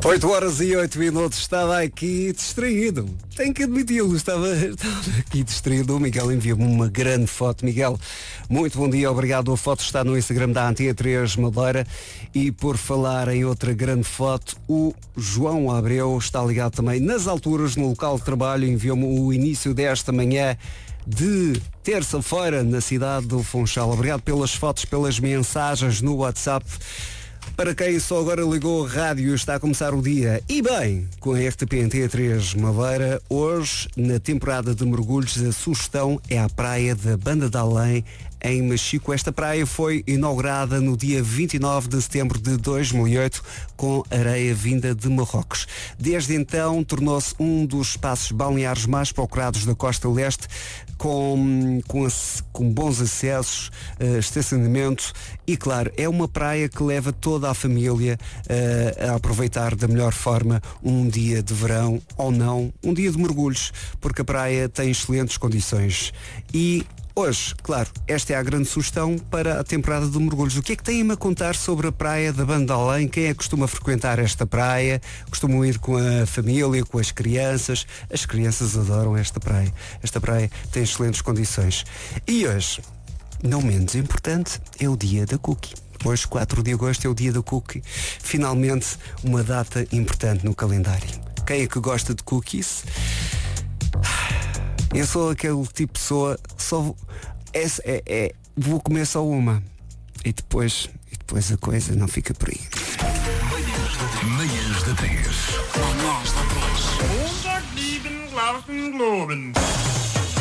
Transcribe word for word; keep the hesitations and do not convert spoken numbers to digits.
oito horas e oito minutos, estava aqui distraído. Tenho que admiti-lo, estava, estava aqui distraído. O Miguel enviou-me uma grande foto. Miguel, muito bom dia, obrigado. A foto está no Instagram da Antena três Madeira. E por falar em outra grande foto, o João Abreu está ligado também nas alturas, no local de trabalho. Enviou-me o início desta manhã de terça-feira na cidade do Funchal. Obrigado pelas fotos, pelas mensagens no WhatsApp. Para quem só agora ligou a rádio, está a começar o dia. E bem, com a R T P Antena três Madeira, hoje, na temporada de mergulhos, a sugestão é a praia da Banda de Além, em Machico. Esta praia foi inaugurada no dia vinte e nove de setembro de dois mil e oito, com areia vinda de Marrocos. Desde então, tornou-se um dos espaços balneares mais procurados da costa leste, com, com, com bons acessos, uh, estacionamento e, claro, é uma praia que leva toda a família uh, a aproveitar da melhor forma um dia de verão ou não, um dia de mergulhos, porque a praia tem excelentes condições. E hoje, claro, esta é a grande sugestão para a temporada de mergulhos. O que é que têm-me a contar sobre a praia da Banda de Além? Quem é que costuma frequentar esta praia? Costumam ir com a família, com as crianças? As crianças adoram esta praia. Esta praia tem excelentes condições. E hoje, não menos importante, é o dia da cookie. Hoje, quatro de agosto, é o dia da cookie. Finalmente, uma data importante no calendário. Quem é que gosta de cookies? Eu sou aquele tipo de pessoa, só é, é, é, vou comer só uma e depois, e depois a coisa não fica por aí. Manhãs da três. Manhãs da três.